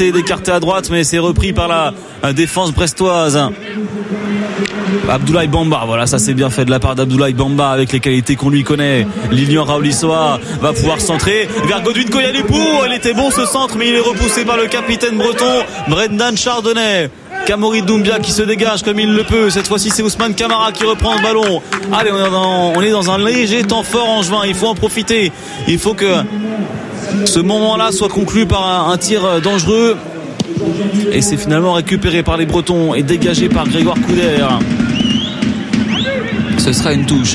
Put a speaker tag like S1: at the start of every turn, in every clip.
S1: tenté d'écarter à droite, mais c'est repris par la défense brestoise. Abdoulaye Bamba, voilà, ça c'est bien fait de la part d'Abdoulaye Bamba avec les qualités qu'on lui connaît. Lilian Raolissoa va pouvoir centrer vers Godwin Koyalipou. Il était bon ce centre, mais il est repoussé par le capitaine breton Brendan Chardonnay. Kamori Doumbia qui se dégage comme il le peut. Cette fois-ci c'est Ousmane Camara qui reprend le ballon. Allez, on est dans un léger temps fort en juin. Il faut en profiter. Il faut que ce moment-là soit conclu par un tir dangereux. Et c'est finalement récupéré par les Bretons et dégagé par Grégoire Couder. Ce sera une touche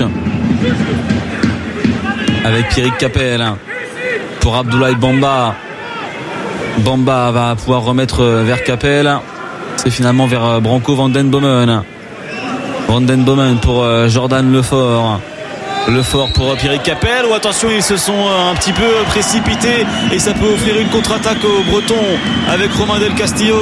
S1: avec Pierrick Capel pour Abdoulaye Bamba. Bamba va pouvoir remettre vers Capel. C'est finalement vers Branco Vandenbomen. Vandenbomen pour Jordan Lefort. Lefort pour Pierrick Capel. Oh, attention, ils se sont un petit peu précipités et ça peut offrir une contre-attaque aux Bretons avec Romain Del Castillo.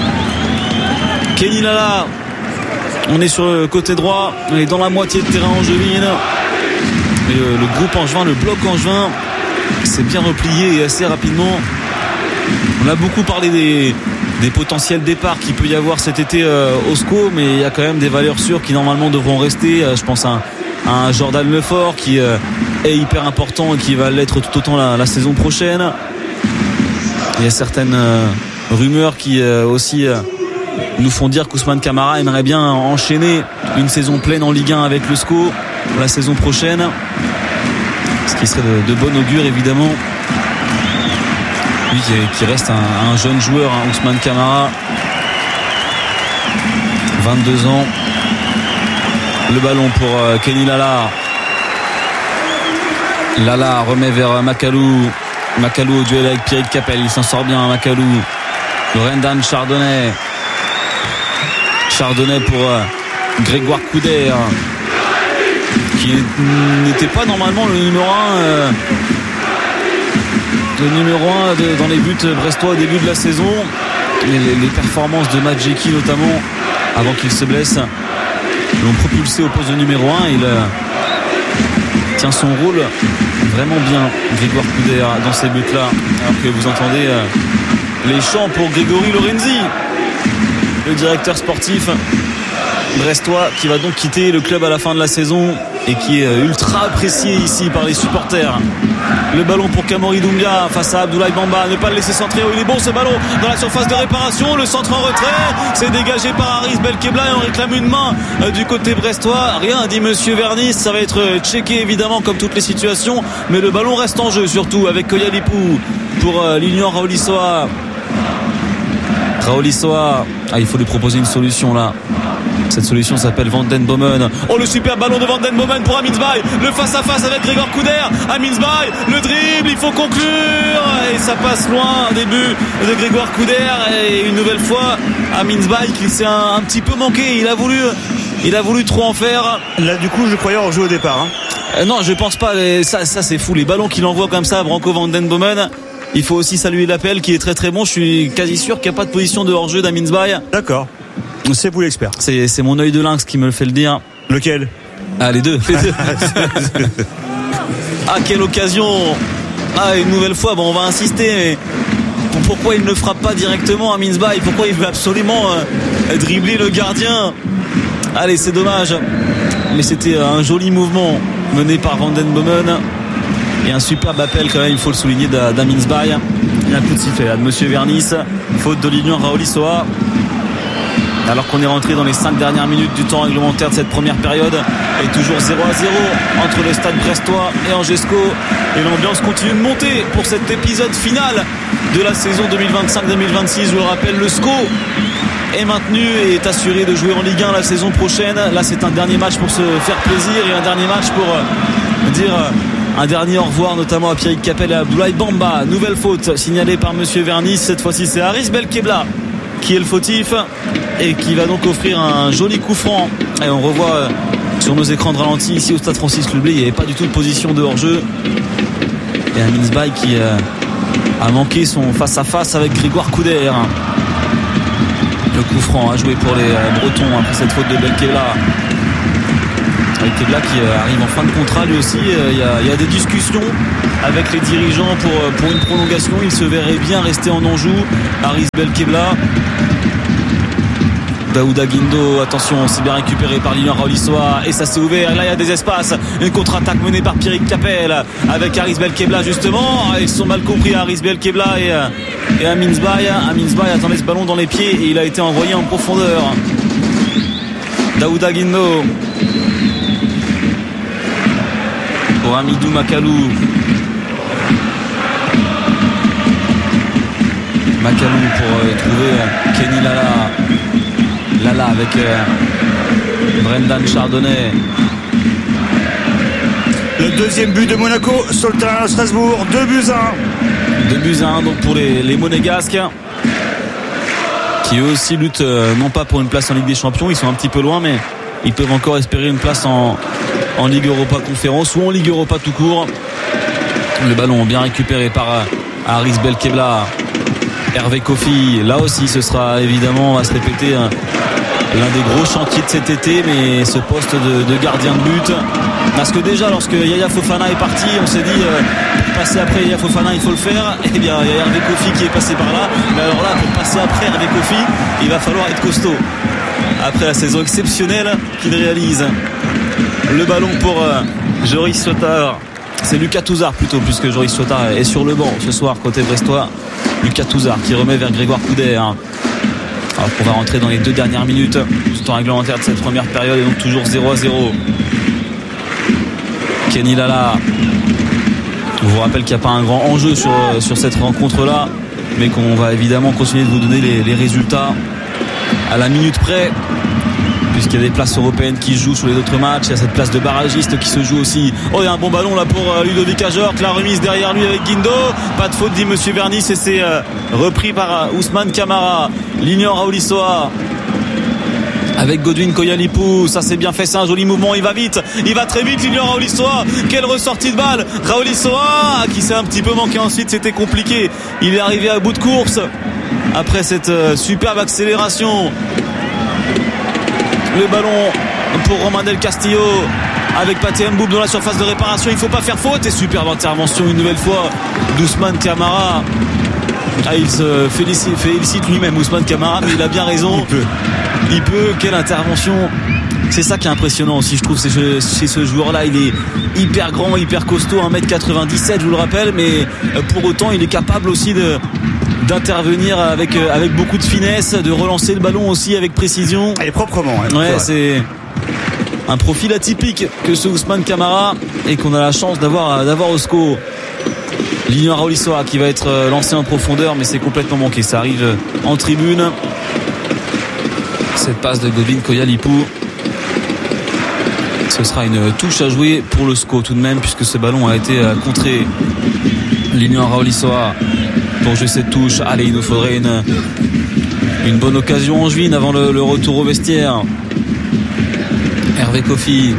S1: Kenny Lala. On est sur le côté droit, on est dans la moitié de terrain angevine. Et le groupe angevin, le bloc angevin s'est bien replié et assez rapidement. On a beaucoup parlé des potentiels départs qu'il peut y avoir cet été au SCO, mais il y a quand même des valeurs sûres qui normalement devront rester. Je pense à un Jordan Lefort qui est hyper important et qui va l'être tout autant la saison prochaine. Il y a certaines rumeurs qui aussi nous font dire qu'Ousmane Camara aimerait bien enchaîner une saison pleine en Ligue 1 avec le SCO la saison prochaine, ce qui serait de bon augure évidemment. Lui qui reste un jeune joueur, Ousmane Camara, 22 ans. Le ballon pour Kenny Lala. Lala remet vers Makalou. Makalou au duel avec Pierrick Capel, il s'en sort bien Makalou. Brendan Chardonnay. Chardonnay pour Grégoire Couder, qui n'était pas normalement le numéro 1 dans les buts brestois au début de la saison. Les performances de Madjeki notamment avant qu'il se blesse l'ont propulsé au poste de numéro 1. Il tient son rôle vraiment bien, Grégoire Couder, dans ces buts là, alors que vous entendez les chants pour Grégory Lorenzi, le directeur sportif brestois, qui va donc quitter le club à la fin de la saison et qui est ultra apprécié ici par les supporters. Le ballon pour Kamori Doumbia face à Abdoulaye Bamba, ne pas le laisser centrer. Il est bon ce ballon dans la surface de réparation, le centre en retrait, c'est dégagé par Haris Belkebla et on réclame une main du côté brestois. Rien, dit monsieur Vernis, ça va être checké évidemment comme toutes les situations, mais le ballon reste en jeu surtout avec Koyalipou pour Lilian Raolissoa. Il faut lui proposer une solution là. Cette solution s'appelle Vandenbomen. Oh, le super ballon de Vandenbomen pour Aminsbaï. Le face-à-face avec Grégoire Couder. Aminsbaï, le dribble, il faut conclure. Et ça passe loin, début de Grégoire Couder. Et une nouvelle fois, Aminsbaï qui s'est un petit peu manqué. Il a voulu trop en faire.
S2: Là, du coup, je croyais en jeu au départ.
S1: Non, je pense pas. Ça c'est fou. Les ballons qu'il envoie comme ça à Branco Vandenbomen. Il faut aussi saluer l'appel qui est très très bon. Je suis quasi sûr qu'il n'y a pas de position de hors-jeu d'Aminsbaï.
S2: D'accord. C'est vous l'expert.
S1: C'est mon œil de lynx qui me le fait le dire.
S2: Lequel ?
S1: Ah, les deux. Ah, quelle occasion. Ah, une nouvelle fois, bon, on va insister. Mais pourquoi il ne frappe pas directement Aminsbaï ? Pourquoi il veut absolument dribbler le gardien ? Allez, c'est dommage. Mais c'était un joli mouvement mené par Vandenbomen. Et un superbe appel quand même, il faut le souligner, d'Aminsbaï. Il y a un coup de sifflet là de monsieur Vernis. Faute de Lilian Raolissoa. Alors qu'on est rentré dans les 5 dernières minutes du temps réglementaire de cette première période. Et toujours 0-0 entre le stade brestois et Angesco. Et l'ambiance continue de monter pour cet épisode final de la saison 2025-2026. Je le rappelle, le SCO est maintenu et est assuré de jouer en Ligue 1 la saison prochaine. Là, c'est un dernier match pour se faire plaisir et un dernier match pour dire un dernier au revoir, notamment à Pierrick Capel et à Abdoulaye Bamba. Nouvelle faute signalée par monsieur Vernis. Cette fois-ci, c'est Haris Belkebla qui est le fautif et qui va donc offrir un joli coup franc. Et on revoit sur nos écrans de ralenti ici au stade Francis Lublet, il n'y avait pas du tout de position de hors-jeu. Et Aminsbaï qui a manqué son face-à-face avec Grégoire Couder. Le coup franc à jouer pour les Bretons après cette faute de Belkebla. Kebla qui arrive en fin de contrat lui aussi. Il y a des discussions avec les dirigeants pour une prolongation. Il se verrait bien rester en Anjou. Haris Belkebla. Daouda Guindo, attention, c'est bien récupéré par Lilian Raolissoa et ça s'est ouvert. Là il y a des espaces, une contre-attaque menée par Pierrick Capel avec Haris Belkebla justement. Ils se sont mal compris, Haris Belkebla et Amin Sbaye. Amin Sbaye attendait ce ballon dans les pieds et il a été envoyé en profondeur. Daouda Guindo pour Hamidou Makalou. Makalou pour trouver Kenny Lala avec Brendan Chardonnay.
S2: Le deuxième but de Monaco sur le terrain de Strasbourg, 2-1.
S1: 2-1 donc pour les Monégasques qui eux aussi luttent non pas pour une place en Ligue des Champions, ils sont un petit peu loin mais ils peuvent encore espérer une place en Ligue Europa Conférence ou en Ligue Europa tout court. Le ballon bien récupéré par Haris Belkebla. Hervé Kofi, là aussi ce sera évidemment, va se répéter l'un des gros chantiers de cet été, mais ce poste de gardien de but, parce que déjà lorsque Yaya Fofana est parti, on s'est dit pour passer après Yaya Fofana il faut le faire. Et bien il y a Hervé Kofi qui est passé par là, mais alors là pour passer après Hervé Kofi il va falloir être costaud après la saison exceptionnelle qu'il réalise. Le ballon pour Joris Sotar, c'est Lucas Touzard plutôt, puisque Joris Sotar est sur le banc ce soir côté brestois. Lucas Touzard qui remet vers Grégoire Couder. Alors qu'on va rentrer dans les 2 dernières minutes du temps réglementaire de cette première période et donc toujours 0-0. Kenny Lala. On vous rappelle qu'il n'y a pas un grand enjeu sur cette rencontre-là, mais qu'on va évidemment continuer de vous donner les résultats à la minute près, puisqu'il y a des places européennes qui se jouent sur les autres matchs. Il y a cette place de barragiste qui se joue aussi. Oh, il y a un bon ballon là pour Ludovic Ajorc. La remise derrière lui avec Guindo. Pas de faute, dit Monsieur Vernis, et c'est repris par Ousmane Camara. Lilian Raolissoa avec Godwin Koyalipou. Ça c'est bien fait, c'est un joli mouvement. Il va vite, il va très vite Lilian Raolissoa. Quelle ressortie de balle. Raolissoa qui s'est un petit peu manqué ensuite, c'était compliqué. Il est arrivé à bout de course après cette superbe accélération. Le ballon pour Romain Del Castillo avec Pathé Mboub dans la surface de réparation. Il ne faut pas faire faute. Et superbe intervention une nouvelle fois d'Ousmane Camara. Il se félicite lui-même, Ousmane Camara, mais il a bien raison. Il peut. Quelle intervention. C'est ça qui est impressionnant aussi, je trouve, chez ce joueur-là. Il est hyper grand, hyper costaud, 1m97, je vous le rappelle, mais pour autant, il est capable aussi d'intervenir avec beaucoup de finesse, de relancer le ballon aussi avec précision.
S2: Et proprement.
S1: Ouais, c'est un profil atypique que ce Ousmane Camara et qu'on a la chance d'avoir au SCO. Lilian Raolissoa qui va être lancé en profondeur, mais c'est complètement manqué. Ça arrive en tribune. Cette passe de Godwin Koyalipou. Ce sera une touche à jouer pour le SCO tout de même, puisque ce ballon a été contré. Lilian Raolissoa pour jouer cette touche. Allez, il nous faudrait une bonne occasion en juin avant le retour au vestiaire. Hervé Kofi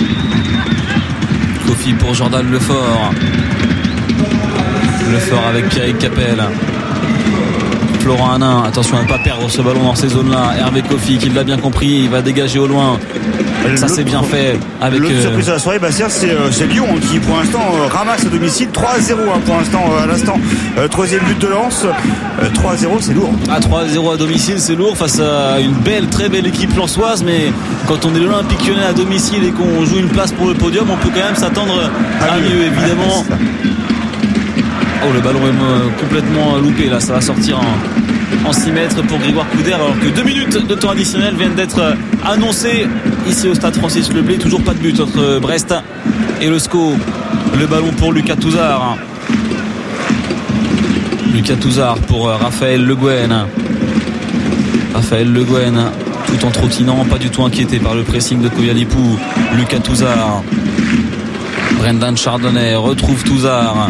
S1: pour Jordan Lefort avec Pierrick Capel. Florent Hanin, attention à ne pas perdre ce ballon dans ces zones-là. Hervé Kofi qui l'a bien compris, il va dégager au loin. Ça c'est bien fait avec
S2: l'autre surprise de la soirée, Bastien, c'est Lyon qui pour l'instant ramasse à domicile 3-0 pour l'instant à l'instant. Troisième but de Lens, 3-0 c'est lourd.
S1: 3-0 à domicile c'est lourd face à une très belle équipe lensoise, mais quand on est l'Olympique Lyonnais à domicile et qu'on joue une place pour le podium, on peut quand même s'attendre à mieux évidemment. Oh, le ballon est complètement loupé là, ça va sortir en 6 mètres pour Grégoire Couder, alors que 2 minutes de temps additionnel viennent d'être annoncées ici au stade Francis Leblay. Toujours pas de but entre Brest et le SCO. Le ballon pour Lucas Touzard. Lucas Touzard pour Raphaël Le Guen. Raphaël Le Guen tout en trottinant, pas du tout inquiété par le pressing de Koyalipou. Lucas Touzard. Brendan Chardonnay retrouve Touzard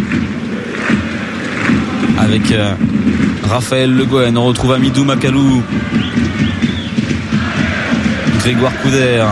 S1: avec Raphaël Le Guen. On retrouve Hamidou Makalou, Grégoire Couder.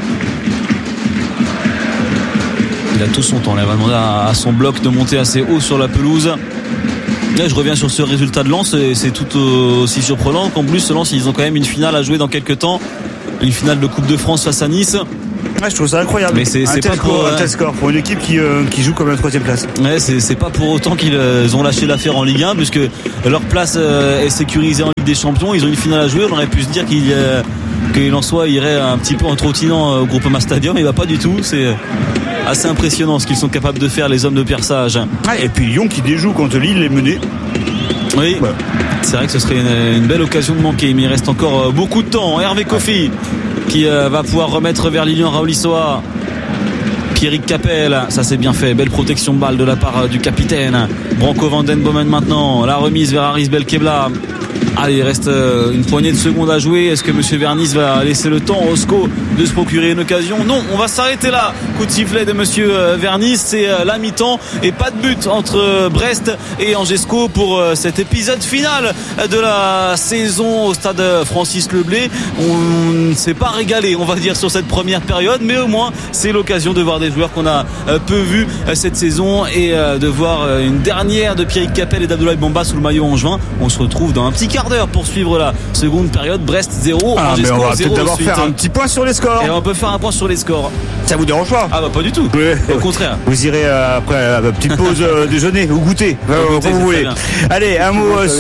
S1: Il a tout son temps. Il va demander à son bloc de monter assez haut sur la pelouse. Là, je reviens sur ce résultat de Lens, et c'est tout aussi surprenant qu'en plus Lens, ils ont quand même une finale à jouer dans quelques temps, une finale de Coupe de France face à Nice.
S2: Ouais, je trouve ça incroyable.
S1: Mais c'est pas pour
S2: un tel score pour une équipe qui joue comme la 3e place.
S1: Ouais, c'est pas pour autant qu'ils ont lâché l'affaire en Ligue 1, puisque leur place est sécurisée en Ligue des Champions. Ils ont une finale à jouer. On aurait pu se dire qu'il en soit irait un petit peu en trottinant au Groupama Stadium. Il va pas du tout. C'est assez impressionnant ce qu'ils sont capables de faire, les hommes de Pierre Sage.
S2: Et puis Lyon qui déjoue contre Lille les menés.
S1: Oui, ouais. C'est vrai que ce serait une belle occasion de manquer, mais il reste encore beaucoup de temps. Hervé Kofi qui va pouvoir remettre vers Lilian Raolissoa. Pierrick Capel, ça c'est bien fait, belle protection de balle de la part du capitaine. Branco van den Bomen maintenant, la remise vers Aris Belkebla. Allez, il reste une poignée de secondes à jouer. Est-ce que Monsieur Vernis va laisser le temps au SCO de se procurer une occasion? Non, on va s'arrêter là. Coup de sifflet de Monsieur Vernis, c'est la mi-temps et pas de but entre Brest et Angesco pour cet épisode final de la saison au stade Francis Leblay. On ne s'est pas régalé, on va dire, sur cette première période, mais au moins c'est l'occasion de voir des joueurs qu'on a peu vus cette saison et de voir une dernière de Pierrick Capel et d'Abdoulaye Bamba sous le maillot angevin. On se retrouve dans un petit quart d'heure pour suivre la seconde période. Brest 0,
S2: mais on va
S1: 0
S2: peut-être d'abord faire un petit point sur les scores.
S1: Et on peut faire un point sur les scores.
S2: Ça vous dérange pas?
S1: Ah bah pas du tout.
S2: Oui.
S1: Au contraire.
S2: Vous irez après la petite pause déjeuner ou goûter, comme vous voulez. Allez, un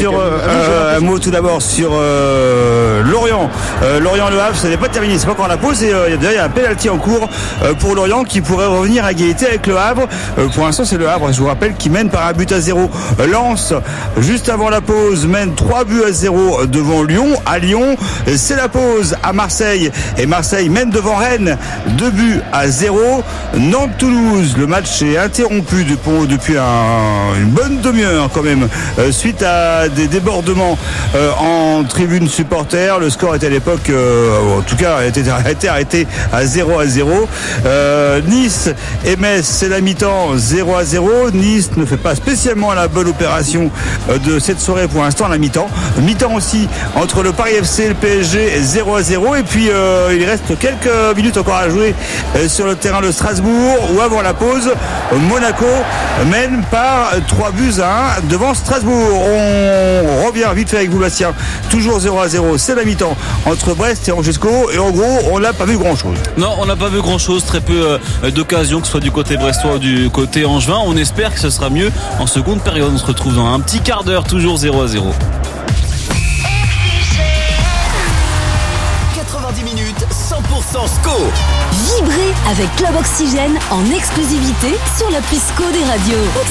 S2: mot tout d'abord sur Lorient. Lorient Le Havre, ça n'est pas terminé, c'est pas encore la pause et il y a un pénalty en cours pour Lorient qui pourrait revenir à égalité avec Le Havre. Pour l'instant, c'est Le Havre, je vous rappelle, qui mène par 1-0. Lens, juste avant la pause, mène 3-0 devant Lyon. À Lyon, c'est la pause à Marseille et Marseille mène devant Rennes 2-0. Nantes-Toulouse, le match est interrompu depuis une bonne demi-heure quand même suite à des débordements en tribune supporter. Le score était à l'époque en tout cas a été arrêté à 0-0. Nice et Metz, c'est la mi-temps 0-0. Nice ne fait pas spécialement la bonne opération de cette soirée pour l'instant, la mi-temps aussi entre le Paris FC et le PSG 0-0 et puis il reste quelques minutes encore à jouer sur le terrain de Strasbourg où avant la pause Monaco mène par 3-1 devant Strasbourg. On revient vite fait avec vous Bastien, toujours 0-0, c'est la mi-temps entre Brest et Angesco et en gros on n'a pas vu grand chose.
S1: Non, on n'a pas vu grand chose, très peu d'occasions que ce soit du côté brestois ou du côté angevin. On espère que ce sera mieux en seconde période. On se retrouve dans un petit quart d'heure, toujours 0-0.
S3: 90 minutes, 100% SCO.
S4: Vibrez avec Club Oxygène en exclusivité sur l'appli SCO des radios.